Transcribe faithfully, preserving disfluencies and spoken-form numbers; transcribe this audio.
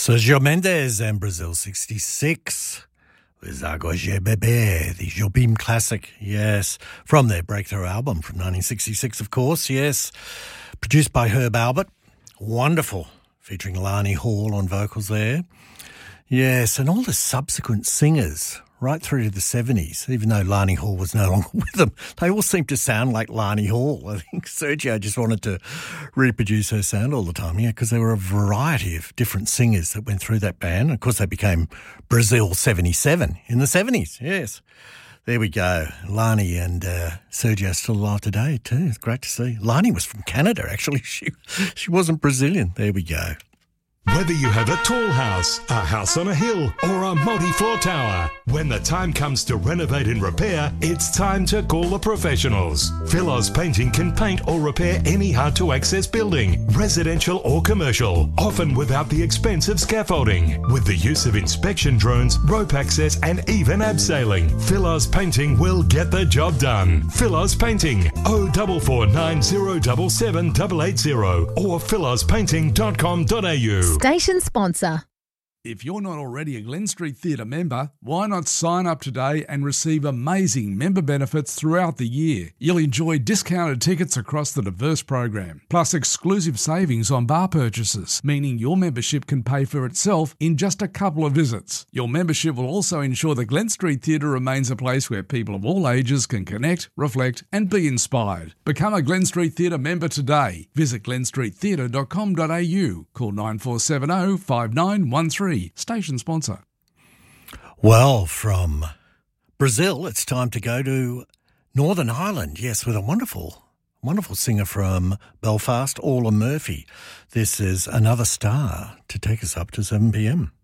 Sergio Mendes and Brazil sixty-six with Agua de Bebê, the Jobim classic, yes, from their breakthrough album from nineteen sixty-six, of course, yes, produced by Herb Alpert, wonderful, featuring Lani Hall on vocals there, yes, and all the subsequent singers right through to the seventies, even though Lani Hall was no longer with them. They all seemed to sound like Lani Hall. I think Sergio just wanted to reproduce her sound all the time, yeah, because there were a variety of different singers that went through that band. Of course, they became Brazil seventy-seven in the seventies, yes. There we go. Lani and uh, Sergio are still alive today too. It's great to see. Lani was from Canada, actually. She, she wasn't Brazilian. There we go. Whether you have a tall house, a house on a hill, or a multi-floor tower, when the time comes to renovate and repair, it's time to call the professionals. Philos Painting can paint or repair any hard-to-access building, residential or commercial, often without the expense of scaffolding. With the use of inspection drones, rope access, and even abseiling, Philos Painting will get the job done. Philos Painting, oh four four nine zero seven seven eight eight zero or philos painting dot com dot a u. Station sponsor. If you're not already a Glen Street Theatre member, why not sign up today and receive amazing member benefits throughout the year? You'll enjoy discounted tickets across the diverse program, plus exclusive savings on bar purchases, meaning your membership can pay for itself in just a couple of visits. Your membership will also ensure the Glen Street Theatre remains a place where people of all ages can connect, reflect and be inspired. Become a Glen Street Theatre member today. Visit glen street theatre dot com dot a u. Call nine four seven zero five nine one three. Station sponsor. Well, from Brazil, it's time to go to Northern Ireland, yes, with a wonderful, wonderful singer from Belfast, Orla Murphy. This is Another Star to take us up to seven p m.